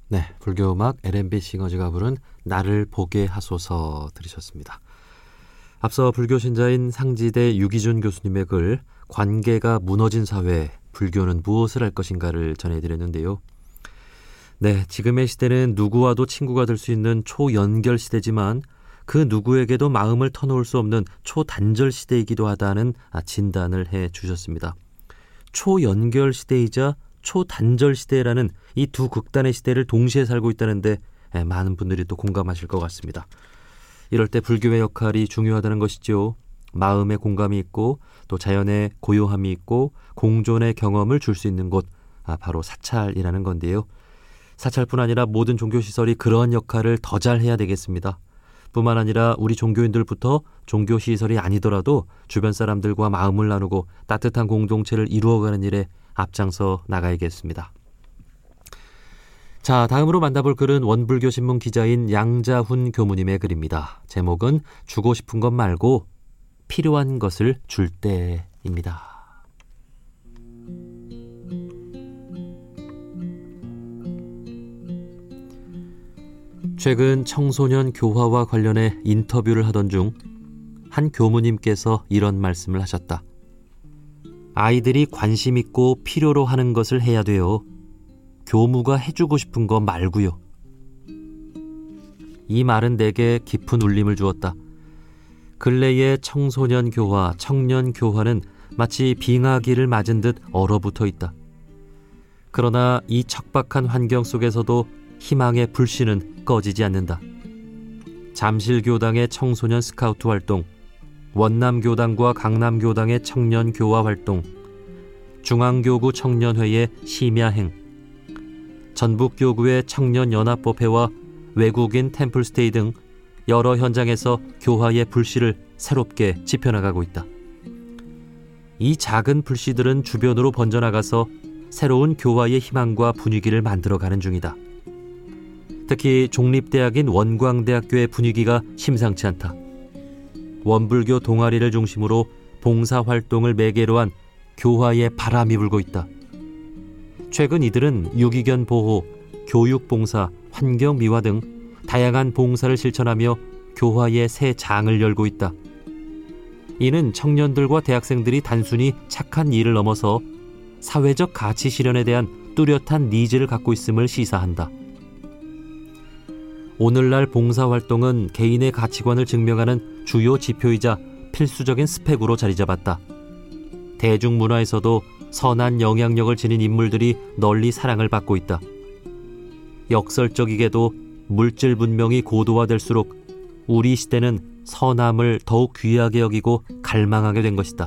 네, 불교음악 L&B 싱어즈가 부른 나를 보게 하소서 들으셨습니다. 앞서 불교 신자인 상지대 유기준 교수님의 글 관계가 무너진 사회, 불교는 무엇을 할 것인가를 전해드렸는데요. 네, 지금의 시대는 누구와도 친구가 될 수 있는 초연결 시대지만 그 누구에게도 마음을 터놓을 수 없는 초단절 시대이기도 하다는 진단을 해주셨습니다. 초연결 시대이자 초단절 시대라는 이 두 극단의 시대를 동시에 살고 있다는데 많은 분들이 또 공감하실 것 같습니다. 이럴 때 불교의 역할이 중요하다는 것이죠. 마음의 공감이 있고 또 자연의 고요함이 있고 공존의 경험을 줄 수 있는 곳, 바로 사찰이라는 건데요. 사찰뿐 아니라 모든 종교시설이 그러한 역할을 더 잘해야 되겠습니다. 뿐만 아니라 우리 종교인들부터 종교시설이 아니더라도 주변 사람들과 마음을 나누고 따뜻한 공동체를 이루어가는 일에 앞장서 나가야겠습니다. 자, 다음으로 만나볼 글은 원불교신문 기자인 양자훈 교무님의 글입니다. 제목은 주고 싶은 것 말고 필요한 것을 줄 때입니다. 최근 청소년 교화와 관련해 인터뷰를 하던 중 한 교무님께서 이런 말씀을 하셨다. 아이들이 관심 있고 필요로 하는 것을 해야 돼요. 교무가 해주고 싶은 거 말고요. 이 말은 내게 깊은 울림을 주었다. 근래의 청소년 교화, 청년 교화는 마치 빙하기를 맞은 듯 얼어붙어 있다. 그러나 이 척박한 환경 속에서도 희망의 불씨는 꺼지지 않는다. 잠실교당의 청소년 스카우트 활동, 원남교당과 강남교당의 청년 교화 활동, 중앙교구 청년회의 심야행, 전북교구의 청년연합법회와 외국인 템플스테이 등 여러 현장에서 교화의 불씨를 새롭게 지펴나가고 있다. 이 작은 불씨들은 주변으로 번져나가서 새로운 교화의 희망과 분위기를 만들어가는 중이다. 특히 종립대학인 원광대학교의 분위기가 심상치 않다. 원불교 동아리를 중심으로 봉사활동을 매개로 한 교화의 바람이 불고 있다. 최근 이들은 유기견 보호, 교육봉사, 환경미화 등 다양한 봉사를 실천하며 교화의 새 장을 열고 있다. 이는 청년들과 대학생들이 단순히 착한 일을 넘어서 사회적 가치 실현에 대한 뚜렷한 니즈를 갖고 있음을 시사한다. 오늘날 봉사활동은 개인의 가치관을 증명하는 주요 지표이자 필수적인 스펙으로 자리 잡았다. 대중문화에서도 선한 영향력을 지닌 인물들이 널리 사랑을 받고 있다. 역설적이게도 물질 문명이 고도화될수록 우리 시대는 선함을 더욱 귀하게 여기고 갈망하게 된 것이다.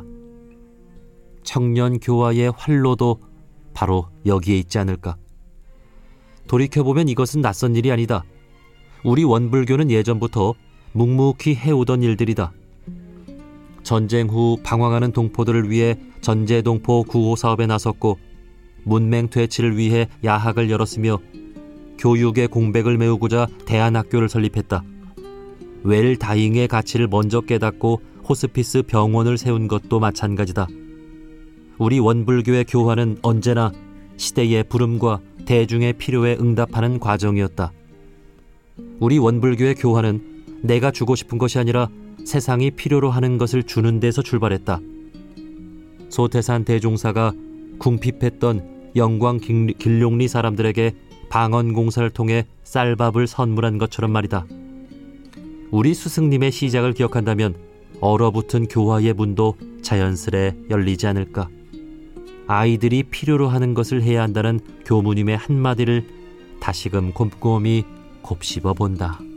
청년 교화의 활로도 바로 여기에 있지 않을까. 돌이켜보면 이것은 낯선 일이 아니다. 우리 원불교는 예전부터 묵묵히 해오던 일들이다. 전쟁 후 방황하는 동포들을 위해 전제동포 구호 사업에 나섰고 문맹 퇴치를 위해 야학을 열었으며 교육의 공백을 메우고자 대안학교를 설립했다. 웰다잉의 가치를 먼저 깨닫고 호스피스 병원을 세운 것도 마찬가지다. 우리 원불교의 교화는 언제나 시대의 부름과 대중의 필요에 응답하는 과정이었다. 우리 원불교의 교화는 내가 주고 싶은 것이 아니라 세상이 필요로 하는 것을 주는 데서 출발했다. 소태산 대종사가 궁핍했던 영광 길룡리 사람들에게 방언공사를 통해 쌀밥을 선물한 것처럼 말이다. 우리 스승님의 시작을 기억한다면 얼어붙은 교화의 문도 자연스레 열리지 않을까. 아이들이 필요로 하는 것을 해야 한다는 교무님의 한마디를 다시금 곰곰이 곱씹어 본다.